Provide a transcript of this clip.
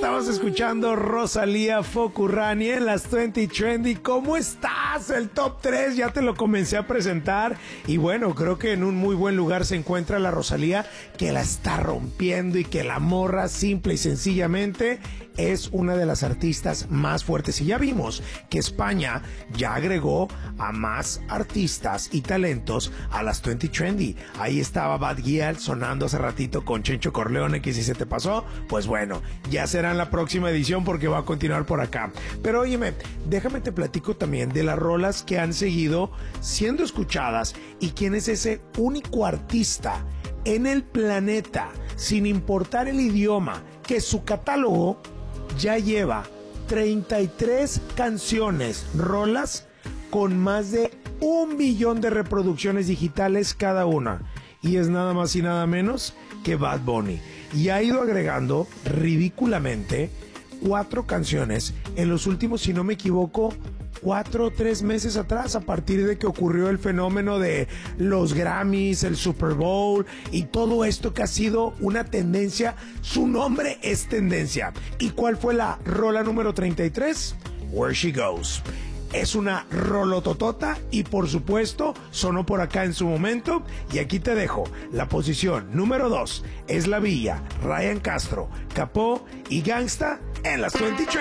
Estamos escuchando Rosalía Focurrani en las 20 Trendy. ¿Cómo estás? El top 3 ya te lo comencé a presentar. Y bueno, creo que en un muy buen lugar se encuentra la Rosalía, que la está rompiendo y que la morra, simple y sencillamente, es una de las artistas más fuertes. Y ya vimos que España ya agregó a más artistas y talentos a las 20 Trendy. Ahí estaba Bad Gyal sonando hace ratito con Chencho Corleone, que si se te pasó, pues bueno, ya será en la próxima edición porque va a continuar por acá. Pero óyeme, déjame te platico también de las rolas que han seguido siendo escuchadas y quién es ese único artista en el planeta, sin importar el idioma, que su catálogo ya lleva 33 canciones, rolas con más de 1 millón de reproducciones digitales cada una. Y es nada más y nada menos que Bad Bunny. Y ha ido agregando ridículamente 4 canciones en los últimos, si no me equivoco, 4 o 3 meses atrás, a partir de que ocurrió el fenómeno de los Grammys, el Super Bowl y todo esto que ha sido una tendencia. Su nombre es tendencia. ¿Y cuál fue la rola número 33? Where She Goes. Es una rolototota y por supuesto sonó por acá en su momento. Y aquí te dejo la posición número 2. Es La Villa, Ryan Castro, Capó y Gangsta en las 20 Trendy.